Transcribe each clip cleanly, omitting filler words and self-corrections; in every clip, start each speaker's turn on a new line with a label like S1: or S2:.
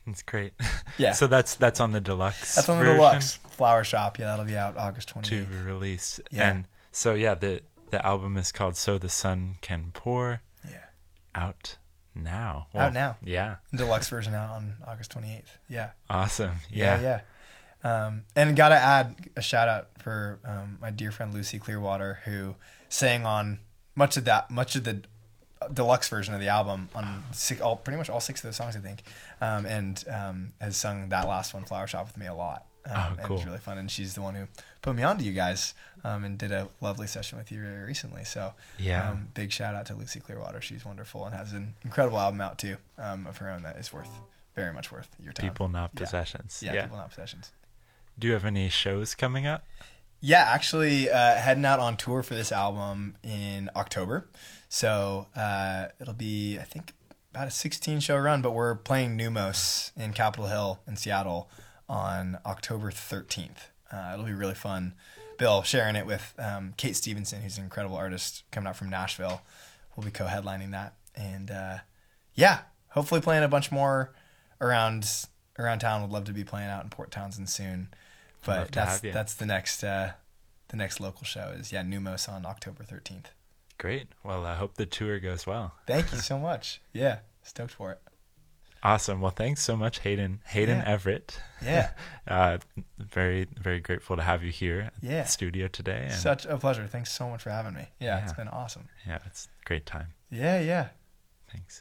S1: It's great.
S2: Yeah,
S1: So that's on the deluxe
S2: that's on the
S1: version
S2: deluxe Flower Shop. Yeah, that'll be out August
S1: to
S2: 28th.
S1: be released.
S2: Yeah,
S1: And so yeah, the album is called So the Sun Can Pour,
S2: yeah,
S1: out now.
S2: out
S1: Well,
S2: now.
S1: yeah.
S2: Deluxe version out on August 28th. Yeah,
S1: Awesome.
S2: yeah,
S1: Yeah.
S2: yeah. And gotta add a shout out for my dear friend Lucy Clearwater, who sang on much of the deluxe version of the album on pretty much all six of the songs, I think, and has sung that last one, Flower Shop, with me a lot.
S1: Oh,
S2: And it
S1: cool.
S2: was really fun, and she's the one who put me on to you guys, and did a lovely session with you very recently. So,
S1: Yeah.
S2: big shout out to Lucy Clearwater. She's wonderful and has an incredible album out too, of her own that is very much worth your time.
S1: People Not
S2: Yeah.
S1: Possessions.
S2: Yeah, People Not Possessions.
S1: Do you have any shows coming up?
S2: Yeah, actually, heading out on tour for this album in October. So it'll be, I think, about a 16-show run, but we're playing Numos in Capitol Hill in Seattle on October 13th. It'll be really fun. Bill sharing it with Kate Stevenson, who's an incredible artist coming out from Nashville. We'll be co-headlining that. And yeah, hopefully playing a bunch more around town. Would love to be playing out in Port Townsend soon.
S1: Love
S2: But
S1: to have you.
S2: that's the next local show is Numos on October 13th.
S1: Great. Well, I hope the tour goes well.
S2: Thank you so much. Yeah, stoked for it.
S1: Awesome. Well, thanks so much, Hayden. Hayden
S2: Yeah.
S1: Everett.
S2: Yeah,
S1: Very, very grateful to have you here at
S2: Yeah.
S1: the studio today. And
S2: such a pleasure. Thanks so much for having me. Yeah, it's
S1: Yeah.
S2: been awesome.
S1: yeah, it's a great time.
S2: Yeah.
S1: Thanks.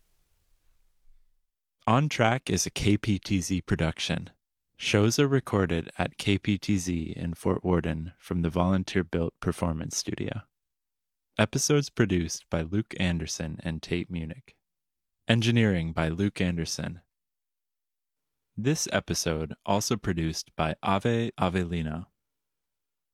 S1: On Track is a KPTZ production. Shows are recorded at KPTZ in Fort Worden from the volunteer-built performance studio. Episodes produced by Luke Anderson and Tate Munich. Engineering by Luke Anderson. This episode also produced by Ave Avelino.